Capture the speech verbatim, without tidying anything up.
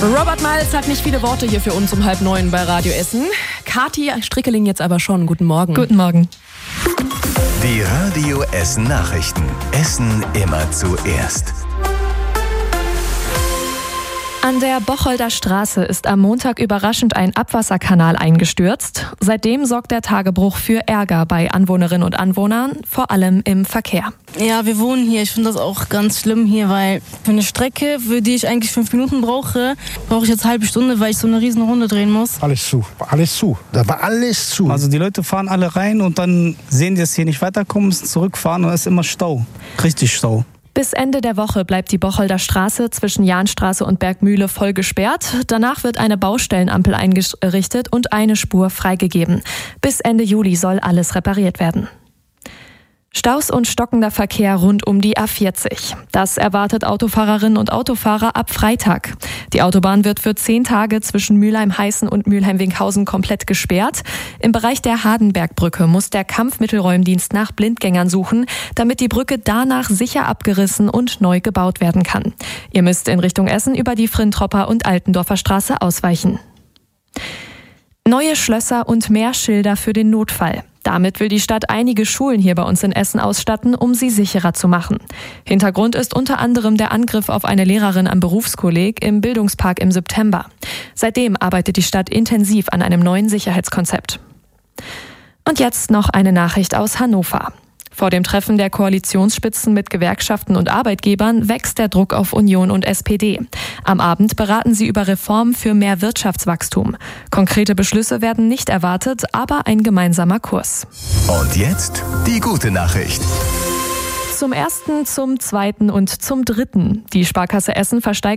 Robert Miles hat nicht viele Worte hier für uns um halb neun bei Radio Essen. Kathi Strickeling jetzt aber schon. Guten Morgen. Guten Morgen. Die Radio Essen Nachrichten. Essen immer zuerst. An der Bocholder Straße ist am Montag überraschend ein Abwasserkanal eingestürzt. Seitdem sorgt der Tagebruch für Ärger bei Anwohnerinnen und Anwohnern, vor allem im Verkehr. Ja, wir wohnen hier. Ich finde das auch ganz schlimm hier, weil für eine Strecke, für die ich eigentlich fünf Minuten brauche, brauche ich jetzt eine halbe Stunde, weil ich so eine riesen Runde drehen muss. Alles zu, alles zu. Da war alles zu. Also die Leute fahren alle rein und dann sehen die, dass hier nicht weiterkommen, müssen zurückfahren und es ist immer Stau. Richtig Stau. Bis Ende der Woche bleibt die Bocholder Straße zwischen Jahnstraße und Bergmühle voll gesperrt. Danach wird eine Baustellenampel eingerichtet und eine Spur freigegeben. Bis Ende Juli soll alles repariert werden. Staus und stockender Verkehr rund um die A vierzig. Das erwartet Autofahrerinnen und Autofahrer ab Freitag. Die Autobahn wird für zehn Tage zwischen Mülheim-Heißen und Mülheim-Winkhausen komplett gesperrt. Im Bereich der Hardenbergbrücke muss der Kampfmittelräumdienst nach Blindgängern suchen, damit die Brücke danach sicher abgerissen und neu gebaut werden kann. Ihr müsst in Richtung Essen über die Frintropper und Altendorfer Straße ausweichen. Neue Schlösser und mehr Schilder für den Notfall. Damit will die Stadt einige Schulen hier bei uns in Essen ausstatten, um sie sicherer zu machen. Hintergrund ist unter anderem der Angriff auf eine Lehrerin am Berufskolleg im Bildungspark im September. Seitdem arbeitet die Stadt intensiv an einem neuen Sicherheitskonzept. Und jetzt noch eine Nachricht aus Hannover. Vor dem Treffen der Koalitionsspitzen mit Gewerkschaften und Arbeitgebern wächst der Druck auf Union und S P D. Am Abend beraten sie über Reformen für mehr Wirtschaftswachstum. Konkrete Beschlüsse werden nicht erwartet, aber ein gemeinsamer Kurs. Und jetzt die gute Nachricht. Zum ersten, zum zweiten und zum dritten. Die Sparkasse Essen versteigt